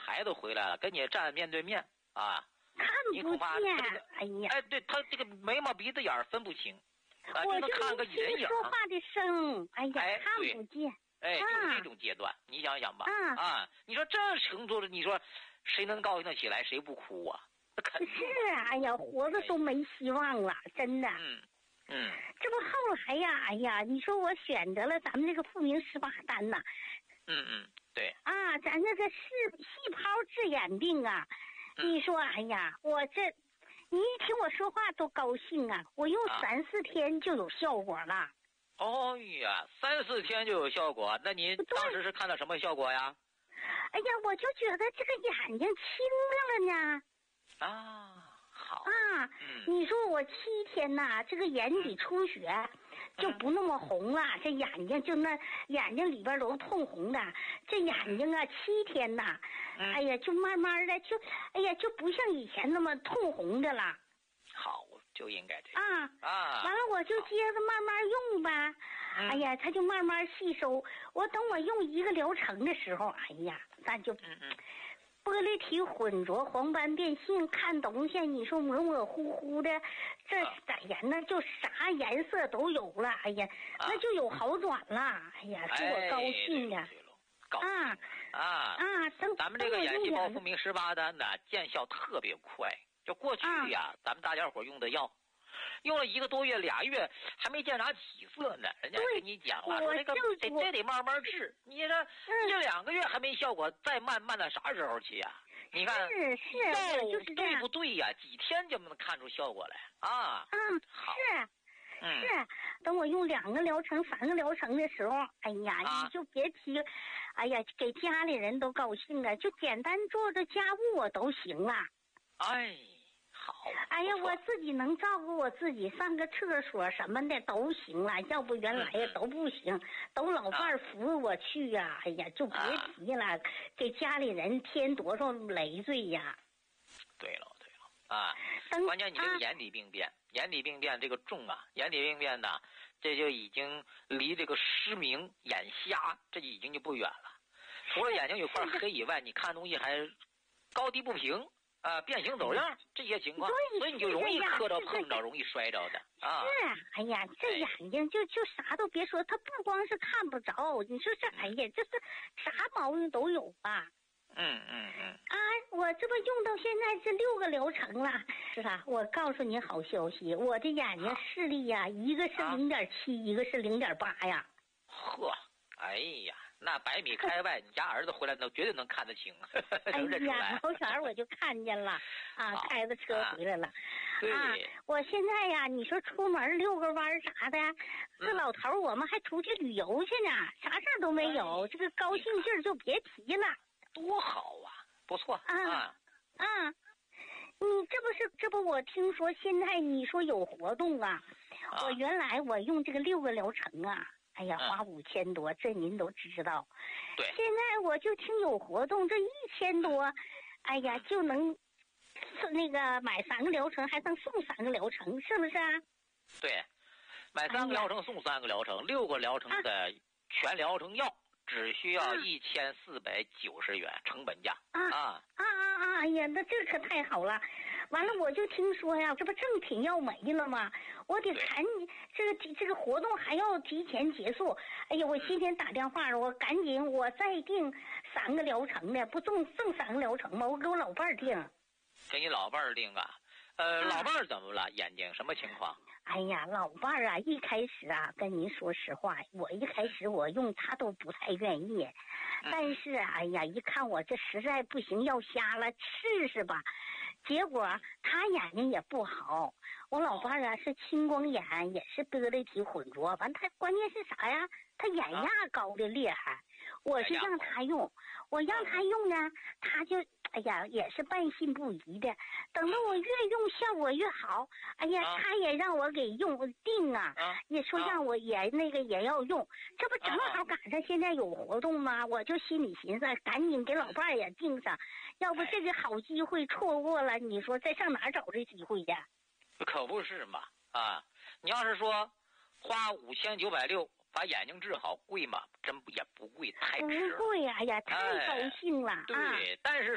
孩子回来了，跟你站面对面啊， 看你不恐怕见。哎呀， 哎，对他这个眉毛鼻子眼分不清， 我就能看个听人影说话的声，哎呀， 哎看不见。 哎，就是这种阶段，你想想吧，你说这程度的，你说谁能高兴得起来，谁不哭啊？肯定是啊，哎呀，活着都没希望了，真的。这不后来呀，哎呀，你说我选择了咱们这个富民18单呐。 对。 啊，咱这个细胞治眼病啊，你说，哎呀，你一听我说话都高兴啊，我用3、4天就有效果了。 哦呀，3、4天就有效果，那你当时是看到什么效果呀？ 哎呀，我就觉得这个眼睛清亮了呢。 好啊，你说我7天呐，这个眼底出血就不那么红了，这眼睛就眼睛里边都通红的，这眼睛啊7天呐，哎呀，就慢慢的就不像以前那么通红的了。 好，就应该这样完了我就接着慢慢用呗。哎呀，它就慢慢吸收。我等我用1个疗程的时候，哎呀，咱就玻璃体混浊，黄斑变性，看东西你说模模糊糊的，这哎呀，那就啥颜色都有了。哎呀，那就有好转了。哎呀，使我高兴呀！ 咱们这个眼细胞复明18单呢，见效特别快。就过去呀，咱们大家伙用的药，用了1个多月、2月，还没见啥起色呢。人家跟你讲了，说这个这得慢慢治。你这1、2个月还没效果，再慢到啥时候去呀？你看是对不对呀？几天就能看出效果来啊？好。 是，等我用2个疗程、3个疗程的时候，哎呀，你就别提，哎呀，给家里人都高兴啊，就简单做着家务我都行了。 哎，好。 哎呀，我自己能照顾我自己，上个厕所什么的都行了，要不原来呀都不行，都老伴儿扶我去呀。哎呀，就别提了，给家里人添多少累赘呀。 对了关键你这个眼底病变，眼底病变这个重啊，眼底病变呢，这就已经离这个失明、眼瞎这就已经就不远了。除了眼睛有块黑以外，你看东西还高低不平。变形走样这些情况，所以你就容易磕着碰着，容易摔着的啊。 是，哎呀，这眼睛就啥都别说，它不光是看不着，你说这，哎呀，这是啥毛病都有吧？我这不用到现在是6个疗程了，是吧？我告诉你好消息，我的眼睛视力呀，一个是0.7，一个是0.8呀。 呵，哎呀。那100米开外，你家儿子回来绝对能看得清， 哎呀，老远我就看见了开着车回来了。我现在呀，你说出门遛个弯啥的，这老头我们还出去旅游去呢，啥事儿都没有，这个高兴劲儿就别提了。 多好啊，不错你这不我听说现在你说有活动啊，我原来我用这个6个疗程啊。哎呀，花5000多，这您都知道。 对。 现在我就听有活动，这1000多，哎呀，就能那个买3个疗程，还能送3个疗程，是不是啊？ 对，买3个疗程送3个疗程，6个疗程的全疗程药只需要1490元成本价哎呀，那这可太好了。完了，我就听说呀，这不正品要没了吗？我得赶紧，这个活动还要提前结束。哎呀，我今天打电话了，我赶紧我再订3个疗程的，不剩3个疗程吗？我给我老伴儿订。 给你老伴儿订啊？老伴儿怎么了？眼睛什么情况？ 哎呀，老伴儿啊，一开始啊，跟您说实话，我一开始我用他都不太愿意，但是哎呀，一看我这实在不行，要瞎了，试试吧。结果他眼睛也不好，我老伴儿啊是青光眼，也是玻璃体混浊，完他关键是啥呀？他眼压高的厉害，我是让他用，我让他用呢，他就哎呀也是半信不疑的。等到我越用效果越好，哎呀，他也让我给用定啊，也说让我也要用，这不正好赶上现在有活动吗？我就心里寻思，赶紧给老伴儿也定上，要不这个好机会错过了，你说再上哪儿找这机会去？ 可不是嘛你要是说花5960把眼睛治好贵吗？真也不贵，太值了。 不贵呀，哎呀，太高兴了对，但是